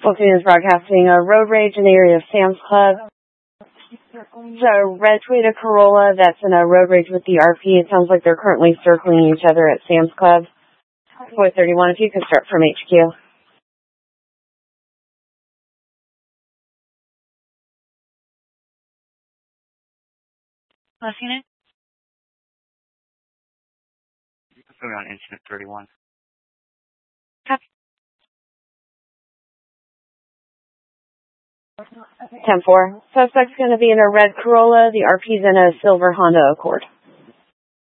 Fulton is broadcasting a road rage in the area of Sam's Club. It's a red Toyota Corolla that's in a road rage with the RP. It sounds like they're currently circling each other at Sam's Club. 431, if you can start from HQ. Last unit? We're on incident 31. Copy. 10-4. Suspect's going to be in a red Corolla. The RP's in a silver Honda Accord.